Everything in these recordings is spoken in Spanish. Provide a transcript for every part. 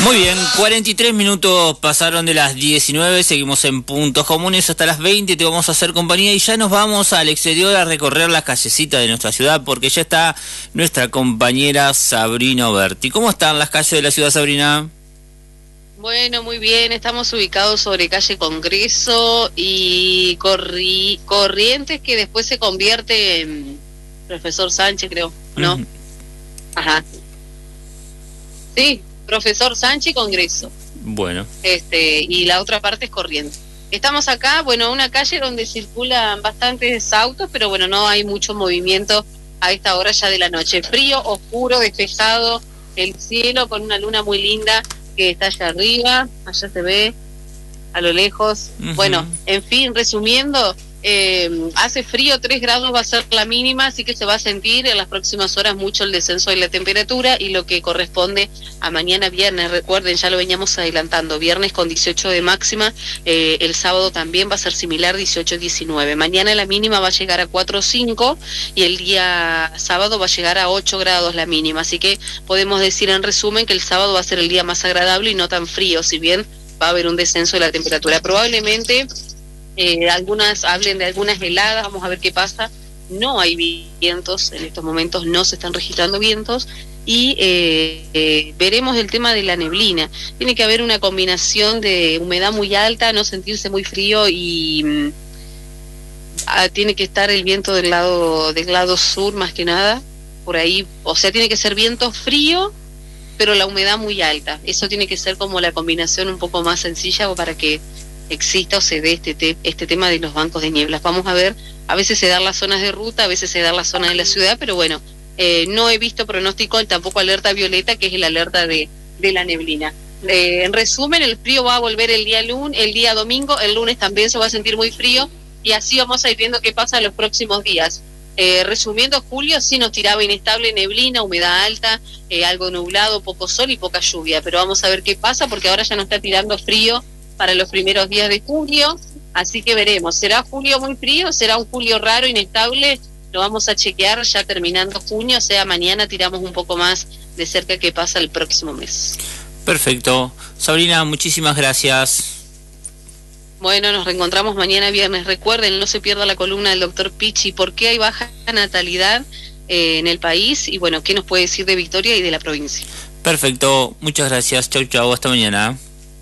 Muy bien, 43 minutos pasaron de las 19, seguimos en Puntos Comunes hasta las 20, te vamos a hacer compañía y ya nos vamos al exterior a recorrer las callecitas de nuestra ciudad porque ya está nuestra compañera Sabrina Oberti. ¿Cómo están las calles de la ciudad, Sabrina? Bueno, muy bien, estamos ubicados sobre calle Congreso y Corrientes, que después se convierte en Profesor Sánchez, creo, ¿no? Ajá. Sí, Profesor Sánchez y Congreso. Bueno. Y la otra parte es Corrientes. Estamos acá, bueno, una calle donde circulan bastantes autos, pero bueno, no hay mucho movimiento a esta hora ya de la noche. Frío, oscuro, despejado, el cielo con una luna muy linda que está allá arriba, allá se ve a lo lejos. Bueno, en fin, resumiendo, hace frío, 3 grados va a ser la mínima, así que se va a sentir en las próximas horas mucho el descenso de la temperatura y lo que corresponde a mañana viernes. Recuerden, ya lo veníamos adelantando, viernes con 18 de máxima, el sábado también va a ser similar, 18-19. Mañana la mínima va a llegar a 4 o 5 y el día sábado va a llegar a 8 grados la mínima, así que podemos decir en resumen que el sábado va a ser el día más agradable y no tan frío, si bien va a haber un descenso de la temperatura. Probablemente algunas hablen de algunas heladas, vamos a ver qué pasa. No hay vientos, en estos momentos no se están registrando vientos y veremos el tema de la neblina. Tiene que haber una combinación de humedad muy alta, no sentirse muy frío y tiene que estar el viento del lado sur más que nada, por ahí, o sea, tiene que ser viento frío pero la humedad muy alta. Eso tiene que ser como la combinación un poco más sencilla para que exista o se dé este tema de los bancos de nieblas. Vamos a ver, a veces se dan las zonas de ruta, a veces se dan las zonas de la ciudad, pero bueno, no he visto pronóstico, tampoco alerta violeta, que es el alerta de la neblina. En resumen, el frío va a volver el día domingo, el lunes también se va a sentir muy frío, y así vamos a ir viendo qué pasa en los próximos días. Resumiendo, julio sí nos tiraba inestable, neblina, humedad alta, algo nublado, poco sol y poca lluvia, pero vamos a ver qué pasa porque ahora ya nos está tirando frío para los primeros días de julio, así que veremos, ¿será julio muy frío? ¿Será un julio raro, inestable? Lo vamos a chequear ya terminando junio, o sea, mañana tiramos un poco más de cerca qué pasa el próximo mes. Perfecto. Sabrina, muchísimas gracias. Bueno, nos reencontramos mañana viernes. Recuerden, no se pierda la columna del doctor Pichi, por qué hay baja natalidad en el país y bueno, qué nos puede decir de Victoria y de la provincia. Perfecto, muchas gracias. Chau, chau, hasta mañana.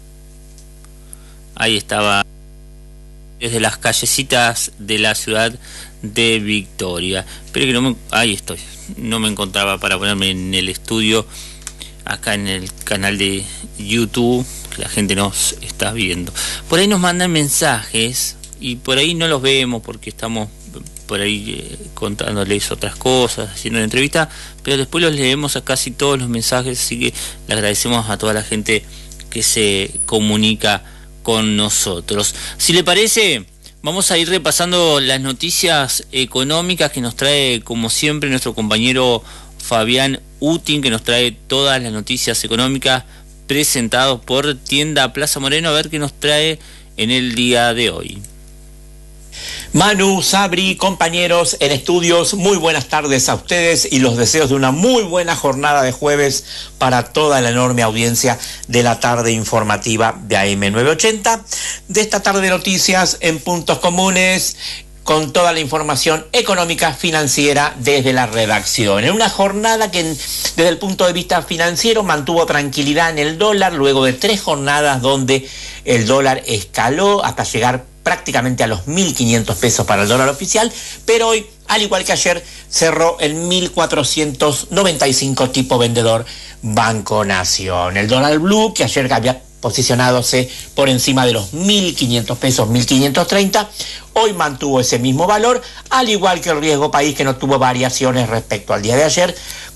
Ahí estaba desde las callecitas de la ciudad de Victoria. Pero que ahí estoy. No me encontraba para ponerme en el estudio acá en el canal de YouTube, que la gente nos está viendo. Por ahí nos mandan mensajes y por ahí no los vemos porque estamos por ahí contándoles otras cosas, haciendo una entrevista, pero después los leemos a casi todos los mensajes, así que le agradecemos a toda la gente que se comunica con nosotros. Si le parece, vamos a ir repasando las noticias económicas que nos trae, como siempre, nuestro compañero Fabián Utin, que nos trae todas las noticias económicas presentados por Tienda Plaza Moreno, a ver qué nos trae en el día de hoy. Manu, Sabri, compañeros en estudios, muy buenas tardes a ustedes y los deseos de una muy buena jornada de jueves para toda la enorme audiencia de la tarde informativa de AM980. De esta tarde de noticias en Puntos Comunes, con toda la información económica financiera desde la redacción. En una jornada que desde el punto de vista financiero mantuvo tranquilidad en el dólar, luego de 3 jornadas donde el dólar escaló hasta llegar prácticamente a los 1.500 pesos para el dólar oficial, pero hoy, al igual que ayer, cerró en 1.495 tipo vendedor Banco Nación. El dólar blue, que ayer había posicionándose por encima de los 1.500 pesos, 1.530, hoy mantuvo ese mismo valor, al igual que el riesgo país, que no tuvo variaciones respecto al día de ayer,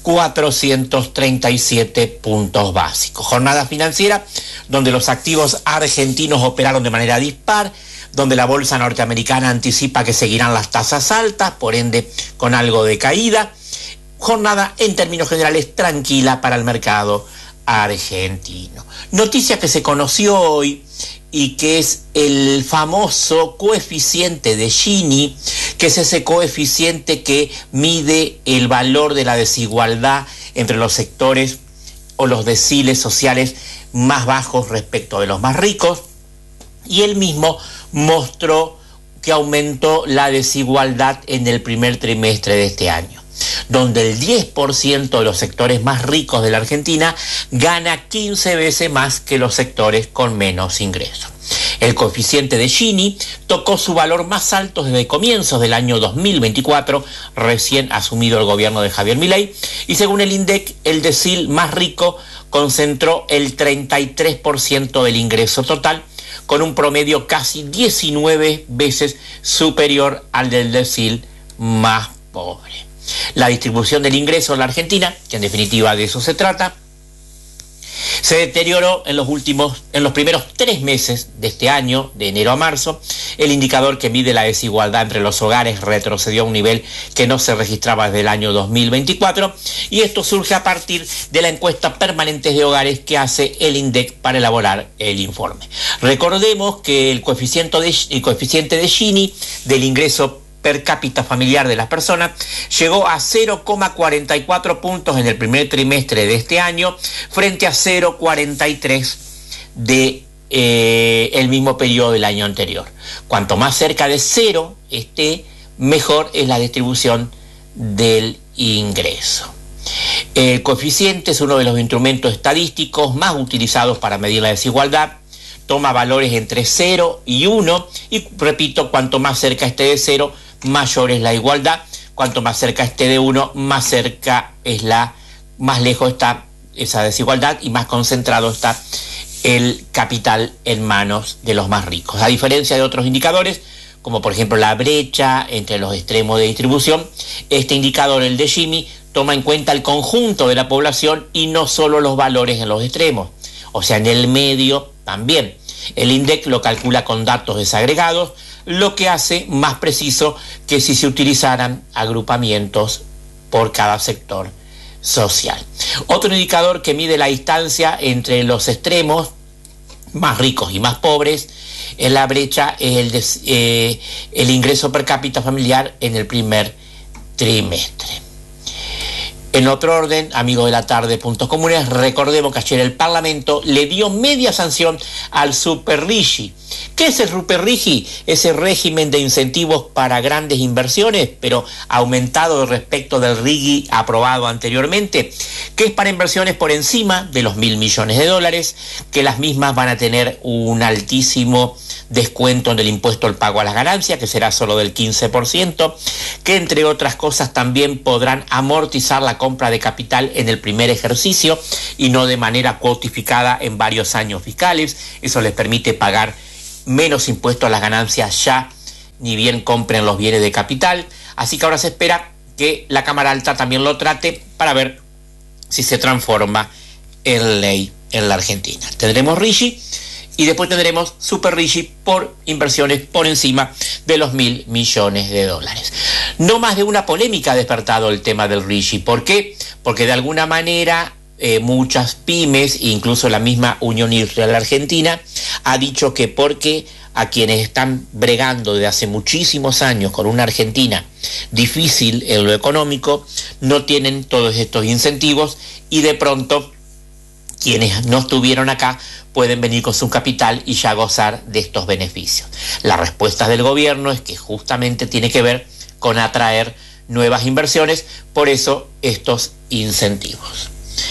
437 puntos básicos. Jornada financiera donde los activos argentinos operaron de manera dispar, donde la bolsa norteamericana anticipa que seguirán las tasas altas, por ende con algo de caída. Jornada en términos generales tranquila para el mercado argentino. Noticia que se conoció hoy y que es el famoso coeficiente de Gini, que es ese coeficiente que mide el valor de la desigualdad entre los sectores o los deciles sociales más bajos respecto de los más ricos, y él mismo mostró que aumentó la desigualdad en el primer trimestre de este año, donde el 10% de los sectores más ricos de la Argentina gana 15 veces más que los sectores con menos ingresos. El coeficiente de Gini tocó su valor más alto desde comienzos del año 2024, recién asumido el gobierno de Javier Milei, y según el INDEC, el decil más rico concentró el 33% del ingreso total, con un promedio casi 19 veces superior al del decil más pobre. La distribución del ingreso en la Argentina, que en definitiva de eso se trata, se deterioró en los primeros 3 meses de este año, de enero a marzo. El indicador que mide la desigualdad entre los hogares retrocedió a un nivel que no se registraba desde el año 2024, y esto surge a partir de la encuesta permanente de hogares que hace el INDEC para elaborar el informe. Recordemos que el coeficiente de Gini del ingreso per cápita familiar de las personas llegó a 0,44 puntos en el primer trimestre de este año, frente a 0,43 de el mismo periodo del año anterior. Cuanto más cerca de cero esté, mejor es la distribución del ingreso. El coeficiente es uno de los instrumentos estadísticos más utilizados para medir la desigualdad. Toma valores entre 0 y 1, y repito, cuanto más cerca esté de 0, mayor es la igualdad. Cuanto más cerca esté de 1, más lejos está esa desigualdad y más concentrado está el capital en manos de los más ricos. A diferencia de otros indicadores, como por ejemplo la brecha entre los extremos de distribución, este indicador, el de Gini, toma en cuenta el conjunto de la población y no solo los valores en los extremos, o sea, en el medio también. El INDEC lo calcula con datos desagregados, lo que hace más preciso que si se utilizaran agrupamientos por cada sector social. Otro indicador que mide la distancia entre los extremos, más ricos y más pobres, en la brecha es el ingreso per cápita familiar en el primer trimestre. En otro orden, amigos de la tarde, Puntos Comunes, recordemos que ayer el Parlamento le dio media sanción al Superrigi. ¿Qué es el Superrigi? Ese régimen de incentivos para grandes inversiones, pero aumentado respecto del RIGI aprobado anteriormente, que es para inversiones por encima de los $1.000 millones, que las mismas van a tener un altísimo descuento en el impuesto al pago a las ganancias, que será solo del 15%, que entre otras cosas también podrán amortizar la compra de capital en el primer ejercicio y no de manera cuotificada en varios años fiscales. Eso les permite pagar menos impuestos a las ganancias ya, ni bien compren los bienes de capital. Así que ahora se espera que la Cámara Alta también lo trate para ver si se transforma en ley en la Argentina. Tendremos RIGI y después tendremos Superrigi por inversiones por encima de los $1.000 millones. No más de una polémica ha despertado el tema del RIGI. ¿Por qué? Porque de alguna manera muchas pymes, incluso la misma Unión Industrial Argentina, ha dicho que porque a quienes están bregando desde hace muchísimos años con una Argentina difícil en lo económico, no tienen todos estos incentivos, y de pronto quienes no estuvieron acá pueden venir con su capital y ya gozar de estos beneficios. La respuesta del gobierno es que justamente tiene que ver con atraer nuevas inversiones, por eso estos incentivos.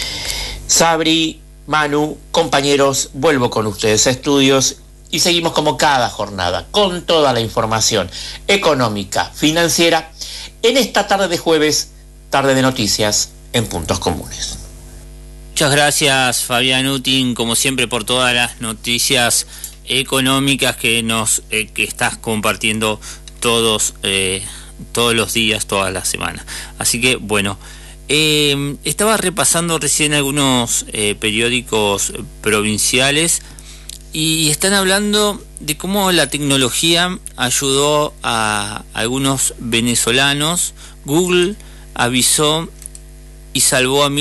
Sabri, Manu, compañeros, vuelvo con ustedes a estudios y seguimos como cada jornada con toda la información económica, financiera, en esta tarde de jueves, tarde de noticias en Puntos Comunes. Muchas gracias, Fabián Utin, como siempre, por todas las noticias económicas que estás compartiendo todos los días, toda la semana. Así que, bueno, estaba repasando recién algunos periódicos provinciales y están hablando de cómo la tecnología ayudó a algunos venezolanos. Google avisó y salvó a miles de personas de quedar bajo los escombros en Venezuela.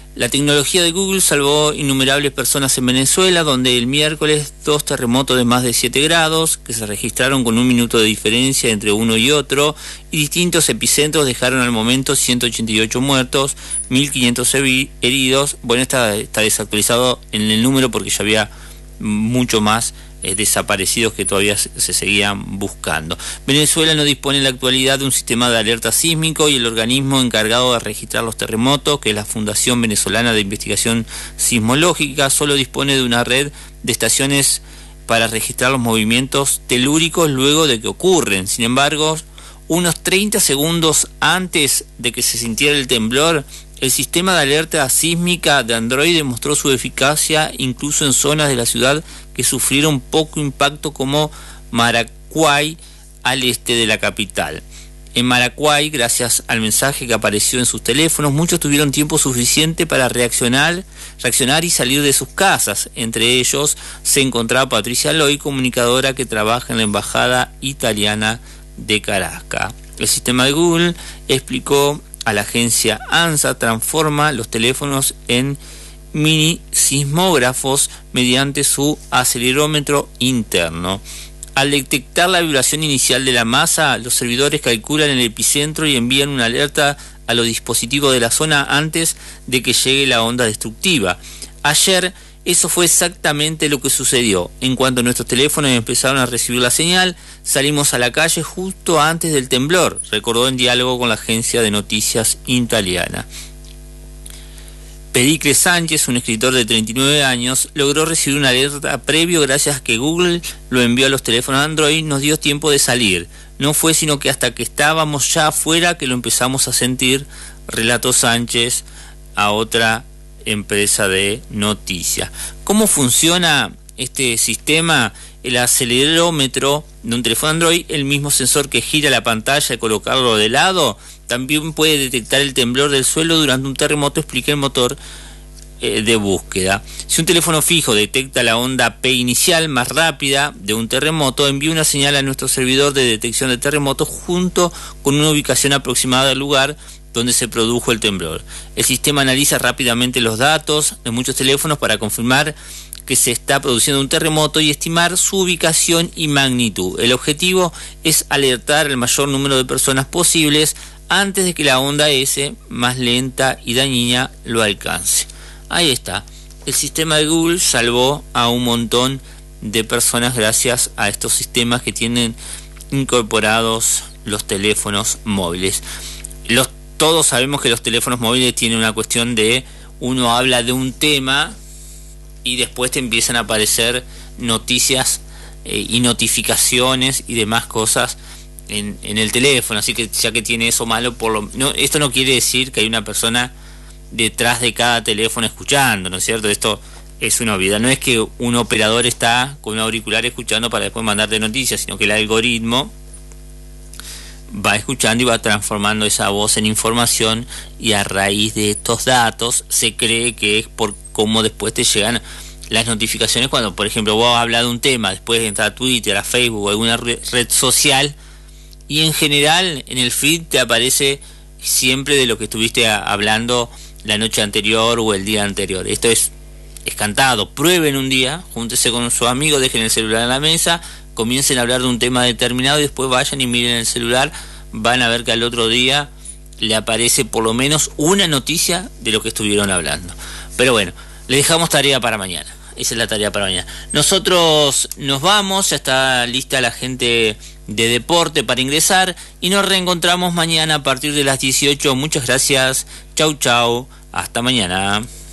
La tecnología de Google salvó innumerables personas en Venezuela, donde el miércoles 2 terremotos de más de 7 grados, que se registraron con 1 minuto de diferencia entre uno y otro, y distintos epicentros dejaron al momento 188 muertos, 1.500 heridos. Bueno, está desactualizado en el número porque ya había mucho más desaparecidos que todavía se seguían buscando. Venezuela no dispone en la actualidad de un sistema de alerta sísmico y el organismo encargado de registrar los terremotos, que es la Fundación Venezolana de Investigación Sismológica, solo dispone de una red de estaciones para registrar los movimientos telúricos luego de que ocurren. Sin embargo, unos 30 segundos antes de que se sintiera el temblor, el sistema de alerta sísmica de Android demostró su eficacia incluso en zonas de la ciudad que sufrieron poco impacto, como Maracuay, al este de la capital. En Maracuay, gracias al mensaje que apareció en sus teléfonos, muchos tuvieron tiempo suficiente para reaccionar y salir de sus casas. Entre ellos se encontraba Patricia Loy, comunicadora que trabaja en la Embajada Italiana de Caracas. El sistema de Google, explicó a la agencia ANSA, transforma los teléfonos en mini sismógrafos mediante su acelerómetro interno. Al detectar la vibración inicial de la masa, los servidores calculan el epicentro y envían una alerta a los dispositivos de la zona antes de que llegue la onda destructiva. Ayer eso fue exactamente lo que sucedió. En cuanto nuestros teléfonos empezaron a recibir la señal, salimos a la calle justo antes del temblor, recordó en diálogo con la agencia de noticias italiana. Pericles Sánchez, un escritor de 39 años, logró recibir una alerta previo gracias a que Google lo envió a los teléfonos Android. Nos dio tiempo de salir. No fue sino que hasta que estábamos ya afuera que lo empezamos a sentir, relató Sánchez a otra empresa de noticias. ¿Cómo funciona este sistema? El acelerómetro de un teléfono Android, el mismo sensor que gira la pantalla y colocarlo de lado, también puede detectar el temblor del suelo durante un terremoto, explica el motor de búsqueda. Si un teléfono fijo detecta la onda P inicial más rápida de un terremoto, envía una señal a nuestro servidor de detección de terremotos junto con una ubicación aproximada del lugar donde se produjo el temblor. El sistema analiza rápidamente los datos de muchos teléfonos para confirmar que se está produciendo un terremoto y estimar su ubicación y magnitud. El objetivo es alertar al mayor número de personas posibles antes de que la onda S, más lenta y dañina, lo alcance. Ahí está. El sistema de Google salvó a un montón de personas gracias a estos sistemas que tienen incorporados los teléfonos móviles. Todos sabemos que los teléfonos móviles tienen una cuestión de uno habla de un tema y después te empiezan a aparecer noticias y notificaciones y demás cosas en el teléfono, así que ya que tiene eso malo, esto no quiere decir que hay una persona detrás de cada teléfono escuchando, ¿no es cierto? Esto es una obviedad, no es que un operador está con un auricular escuchando para después mandarte noticias, sino que el algoritmo va escuchando y va transformando esa voz en información, y a raíz de estos datos se cree que es por cómo después te llegan las notificaciones cuando, por ejemplo, vos hablas de un tema, después entras a Twitter, a Facebook o alguna red social, y en general en el feed te aparece siempre de lo que estuviste hablando la noche anterior o el día anterior. Esto es cantado. Prueben un día, júntese con su amigo, dejen el celular en la mesa, comiencen a hablar de un tema determinado y después vayan y miren el celular, van a ver que al otro día le aparece por lo menos una noticia de lo que estuvieron hablando. Pero bueno, le dejamos tarea para mañana. Esa es la tarea para mañana. Nosotros nos vamos, ya está lista la gente de deporte para ingresar y nos reencontramos mañana a partir de las 18. Muchas gracias. Chau, chau. Hasta mañana.